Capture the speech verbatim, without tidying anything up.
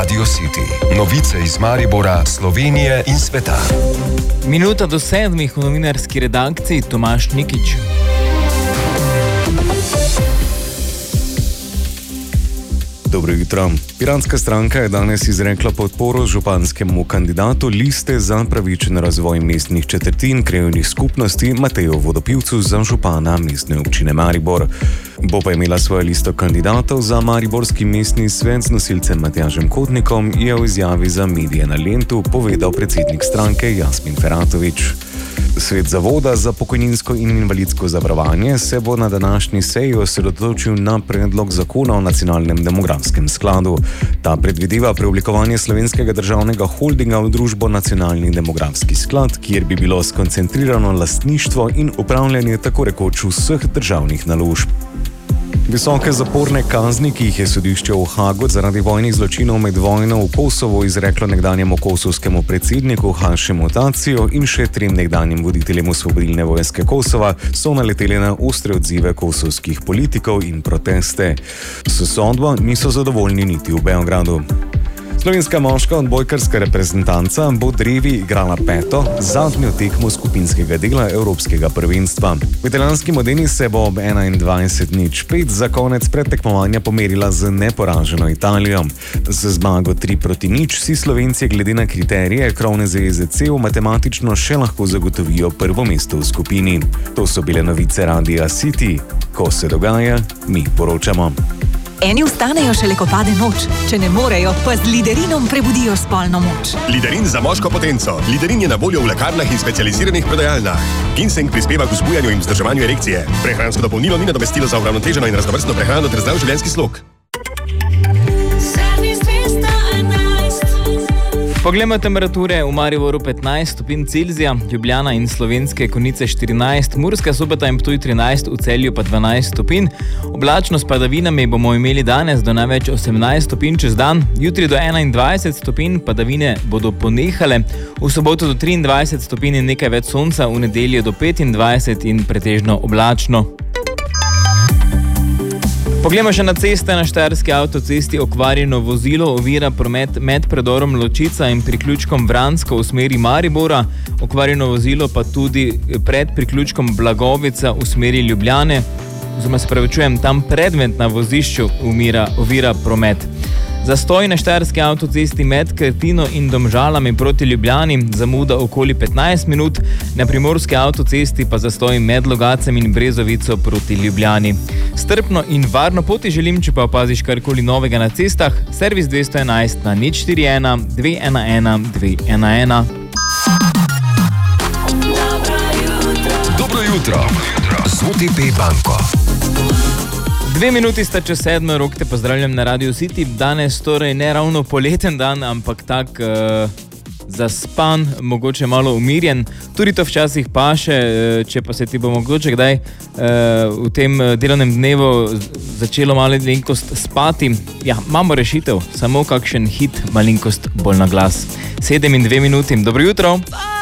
Radio City. Novice iz Maribora, Slovenije in sveta. Minuta do sedmih v novinarski redakciji Tomaž Nikič. Dobro jutro. Piranska stranka je danes izrekla podporo županskemu kandidatu Liste za pravičen razvoj mestnih četrtin krajevnih skupnosti Mateju Vodopivcu za župana mestne občine Maribor. Bo pa imela svojo listo kandidatov za mariborski mestni svet z nosilcem Matjažem Kotnikom, je v izjavi za medije na Lentu povedal predsednik stranke Jasmin Feratovič. Svet Zavoda za pokojninsko in invalidsko zavarovanje se bo na današnji seji osredotočil na predlog zakona o nacionalnem demografskem skladu. Ta predvideva preoblikovanje slovenskega državnega holdinga v družbo Nacionalni demografski sklad, kjer bi bilo skoncentrirano lastništvo in upravljanje tako rekoč vseh državnih naložb. Visoke zaporne kazni, ki jih je sodišče v Hagu zaradi vojnih zločinov med vojno v Kosovo izreklo nekdanjemu kosovskemu predsedniku Hašemu Taciju in še trem nekdanjim voditeljem Osvobodilne vojske Kosova, so naleteli na ostre odzive kosovskih politikov in proteste. S sodbo niso zadovoljni niti v Beogradu. Slovenska moška odbojkarska reprezentanca bo drevi igrala peto, zadnjo tekmo skupinskega dela Evropskega prvenstva. V italijanski Modeni se bo ob enaindvajset nič pet za konec predtekmovanja pomerila z neporaženo Italijo. Z zmago tri proti nič si Slovenci glede na kriterije krovne zveze C E V matematično še lahko zagotovijo prvo mesto v skupini. To so bile novice Radia City. Ko se dogaja, mi poročamo. Eni vstanejo šele, ko pade noč. Če ne morejo, pa z Liderinom prebudijo spolno moč. Liderin za moško potenco. Liderin je na voljo v lekarnah in specializiranih prodajalnah. Ginseng prispeva k vzbujanju in vzdrževanju erekcije. Prehransko dopolnilo ni nadomestilo za uravnoteženo in raznovrstno prehrano ter zdrav življenjski slog. Poglejmo temperature: v Mariboru petnajst stopinj Celzija, Ljubljana in Slovenske Konjice štirinajst, Murska Sobota in Ptuj trinajst, v Celju pa dvanajst stopinj. Oblačno s padavinami bomo imeli danes do največ osemnajst stopinj čez dan, jutri do enaindvajset stopinj, padavine bodo ponehale, v soboto do triindvajset stopinj in nekaj več sonca, v nedeljo do petindvajset in pretežno oblačno. Poglejmo še na ceste. Na Štajerski avtocesti okvarjeno vozilo ovira promet med predorom Ločica in priključkom Vransko v smeri Maribora, okvarjeno vozilo pa tudi pred priključkom Blagovica v smeri Ljubljane, oziroma se pravičujem, tam predmet na vozišču umira, ovira promet. Zastoj na Štajerski avtocesti med Krtino in Domžalami proti Ljubljani, zamuda okoli petnajst minut, na Primorski avtocesti pa zastoj med Logacem in Brezovico proti Ljubljani. Strpno in varno poti želim, če pa opaziš karkoli novega na cestah, servis dvesto enajst na nič štiri ena dve ena ena dve ena ena. Dobro jutro z O T P banko. Dve minuti sta čez sedmo, Rok te pozdravljam na Radio City. Danes torej ne ravno poleten dan, ampak tak uh, zaspan, mogoče malo umirjen. Tudi to včasih paše, če pa se ti bo mogoče kdaj uh, v tem delovnem dnevu začelo malenkost spati. Ja, imamo rešitev, samo kakšen hit malenkost bolj na glas. Sedem in dve minuti. Dobro jutro!